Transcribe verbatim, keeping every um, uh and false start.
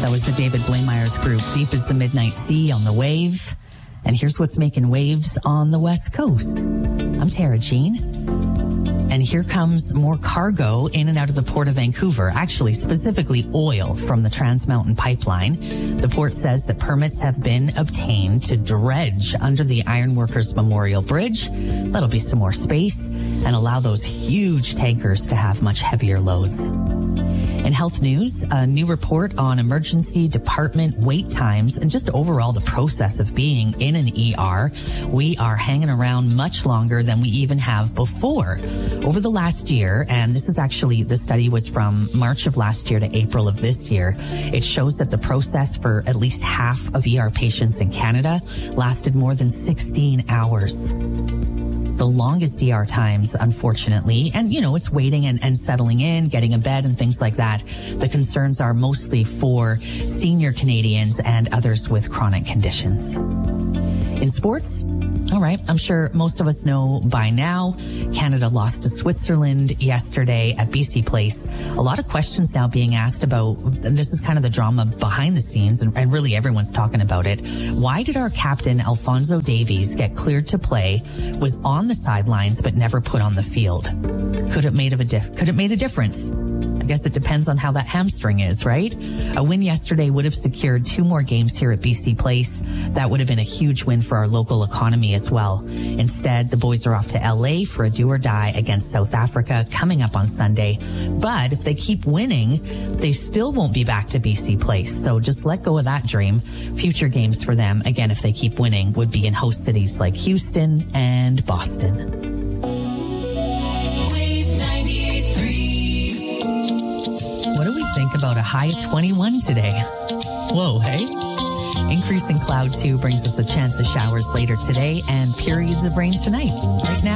That was the David Blameyer's group, Deep as the Midnight Sea on the Wave. And here's what's making waves on the West Coast. I'm Tara Jean. And here comes more cargo in and out of the Port of Vancouver, actually specifically oil from the Trans Mountain Pipeline. The port says that permits have been obtained to dredge under the Ironworkers Memorial Bridge. That'll be some more space and allow those huge tankers to have much heavier loads. In health news, a new report on emergency department wait times and just overall the process of being in an E R. We are hanging around much longer than we even have before. Over the last year, and this is actually, the study was from March of last year to April of this year, it shows that the process for at least half of E R patients in Canada lasted more than sixteen hours. The longest E R times, unfortunately, and, you know, it's waiting and, and settling in, getting a bed and things like that. The concerns are mostly for senior Canadians and others with chronic conditions. In sports, all right, I'm sure most of us know by now, Canada lost to Switzerland yesterday at B C Place. A lot of questions now being asked about, and this is kind of the drama behind the scenes, and, and really everyone's talking about it. Why did our captain, Alphonso Davies, get cleared to play, was on the sidelines, but never put on the field? Could it made of a dif- could it made a difference? I guess it depends on how that hamstring is, right? A win yesterday would have secured two more games here at B C Place. That would have been a huge win for our local economy as well. Instead, the boys are off to L A for a do or die against South Africa coming up on Sunday. But if they keep winning, they still won't be back to B C Place. So just let go of that dream. Future games for them, again, if they keep winning, would be in host cities like Houston and Boston. What do we think about a high of twenty-one today? Whoa, hey? Increasing cloud too brings us a chance of showers later today and periods of rain tonight. Right now,